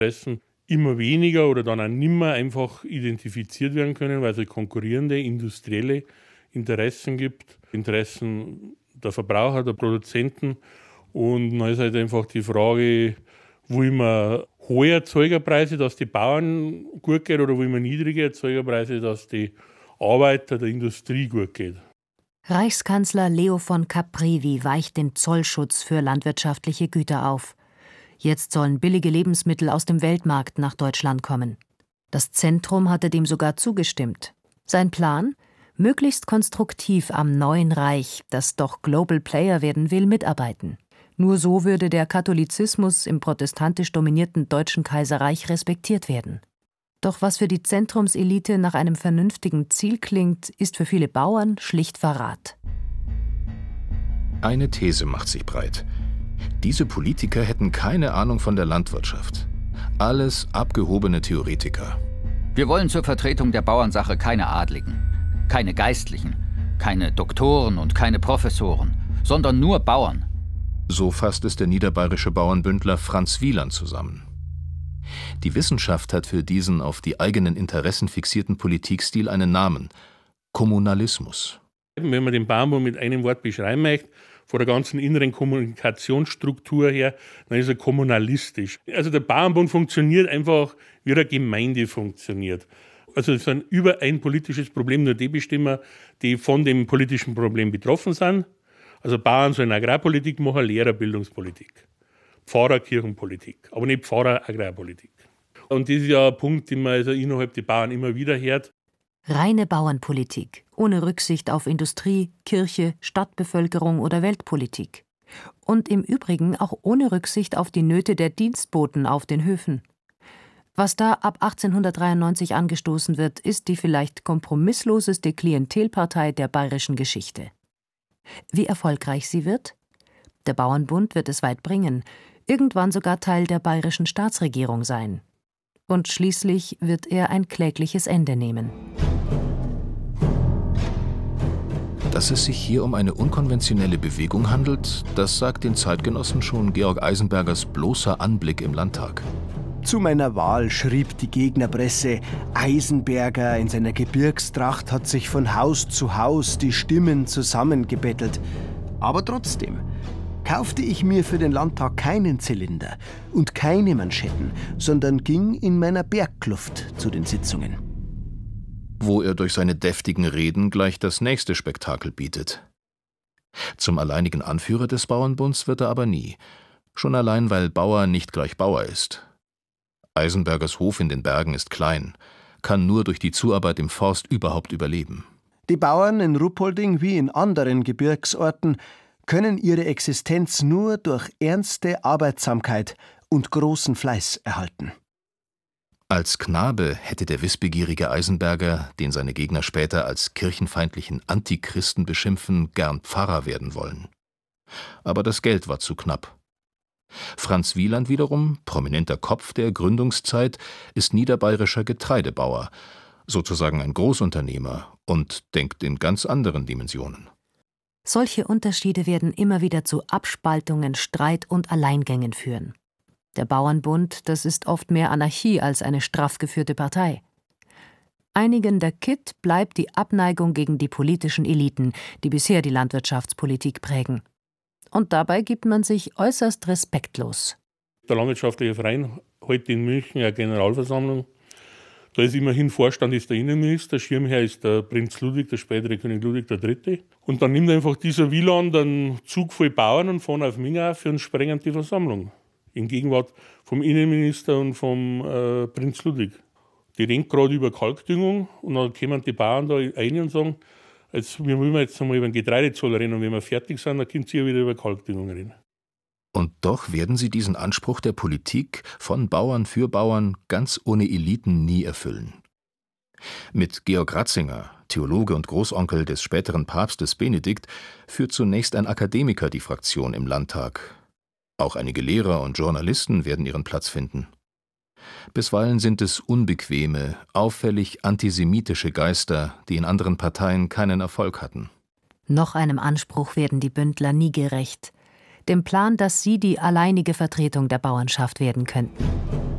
Interessen immer weniger oder dann auch nimmer einfach identifiziert werden können, weil es konkurrierende industrielle Interessen gibt, Interessen der Verbraucher, der Produzenten. Und dann ist halt einfach die Frage, will man hohe Erzeugerpreise, dass die Bauern gut geht, oder will man niedrige Erzeugerpreise, dass die Arbeiter der Industrie gut geht. Reichskanzler Leo von Caprivi weicht den Zollschutz für landwirtschaftliche Güter auf. Jetzt sollen billige Lebensmittel aus dem Weltmarkt nach Deutschland kommen. Das Zentrum hatte dem sogar zugestimmt. Sein Plan? Möglichst konstruktiv am neuen Reich, das doch Global Player werden will, mitarbeiten. Nur so würde der Katholizismus im protestantisch dominierten Deutschen Kaiserreich respektiert werden. Doch was für die Zentrumselite nach einem vernünftigen Ziel klingt, ist für viele Bauern schlicht Verrat. Eine These macht sich breit. Diese Politiker hätten keine Ahnung von der Landwirtschaft. Alles abgehobene Theoretiker. Wir wollen zur Vertretung der Bauernsache keine Adligen, keine Geistlichen, keine Doktoren und keine Professoren, sondern nur Bauern. So fasst es der niederbayerische Bauernbündler Franz Wieland zusammen. Die Wissenschaft hat für diesen auf die eigenen Interessen fixierten Politikstil einen Namen: Kommunalismus. Wenn man den Bauernbund mit einem Wort beschreiben möchte, von der ganzen inneren Kommunikationsstruktur her, dann ist er kommunalistisch. Also der Bauernbund funktioniert einfach, wie eine Gemeinde funktioniert. Also es sind über ein politisches Problem nur die Bestimmer, die von dem politischen Problem betroffen sind. Also Bauern sollen Agrarpolitik machen, Lehrer Bildungspolitik, Pfarrer Kirchenpolitik, aber nicht Pfarrer Agrarpolitik. Und das ist ja ein Punkt, den man also innerhalb der Bauern immer wieder hört. Reine Bauernpolitik, ohne Rücksicht auf Industrie, Kirche, Stadtbevölkerung oder Weltpolitik. Und im Übrigen auch ohne Rücksicht auf die Nöte der Dienstboten auf den Höfen. Was da ab 1893 angestoßen wird, ist die vielleicht kompromissloseste Klientelpartei der bayerischen Geschichte. Wie erfolgreich sie wird? Der Bauernbund wird es weit bringen, irgendwann sogar Teil der bayerischen Staatsregierung sein. Und schließlich wird er ein klägliches Ende nehmen. Dass es sich hier um eine unkonventionelle Bewegung handelt, das sagt den Zeitgenossen schon Georg Eisenbergers bloßer Anblick im Landtag. Zu meiner Wahl schrieb die Gegnerpresse, Eisenberger in seiner Gebirgstracht hat sich von Haus zu Haus die Stimmen zusammengebettelt. Aber trotzdem kaufte ich mir für den Landtag keinen Zylinder und keine Manschetten, sondern ging in meiner Bergkluft zu den Sitzungen. Wo er durch seine deftigen Reden gleich das nächste Spektakel bietet. Zum alleinigen Anführer des Bauernbunds wird er aber nie. Schon allein, weil Bauer nicht gleich Bauer ist. Eisenbergers Hof in den Bergen ist klein, kann nur durch die Zuarbeit im Forst überhaupt überleben. Die Bauern in Ruppolding wie in anderen Gebirgsorten können ihre Existenz nur durch ernste Arbeitsamkeit und großen Fleiß erhalten. Als Knabe hätte der wissbegierige Eisenberger, den seine Gegner später als kirchenfeindlichen Antichristen beschimpfen, gern Pfarrer werden wollen. Aber das Geld war zu knapp. Franz Wieland wiederum, prominenter Kopf der Gründungszeit, ist niederbayerischer Getreidebauer, sozusagen ein Großunternehmer, und denkt in ganz anderen Dimensionen. Solche Unterschiede werden immer wieder zu Abspaltungen, Streit und Alleingängen führen. Der Bauernbund, das ist oft mehr Anarchie als eine straff geführte Partei. Einigen der Kitt bleibt die Abneigung gegen die politischen Eliten, die bisher die Landwirtschaftspolitik prägen. Und dabei gibt man sich äußerst respektlos. Der Landwirtschaftliche Verein heute in München eine Generalversammlung. Da ist immerhin Vorstand ist der Innenminister, Schirmherr ist der Prinz Ludwig, der spätere König Ludwig III. Und dann nimmt einfach dieser Wieland einen Zug voll Bauern und fahren auf Minga für und sprengen die Versammlung. In Gegenwart vom Innenminister und vom Prinz Ludwig. Die reden gerade über Kalkdüngung und dann kommen die Bauern da rein und sagen, wir wollen jetzt einmal über den Getreidezoll reden und wenn wir fertig sind, dann können sie ja wieder über Kalkdüngung reden. Und doch werden sie diesen Anspruch der Politik von Bauern für Bauern ganz ohne Eliten nie erfüllen. Mit Georg Ratzinger, Theologe und Großonkel des späteren Papstes Benedikt, führt zunächst ein Akademiker die Fraktion im Landtag. Auch einige Lehrer und Journalisten werden ihren Platz finden. Bisweilen sind es unbequeme, auffällig antisemitische Geister, die in anderen Parteien keinen Erfolg hatten. Noch einem Anspruch werden die Bündler nie gerecht. Dem Plan, dass sie die alleinige Vertretung der Bauernschaft werden könnten.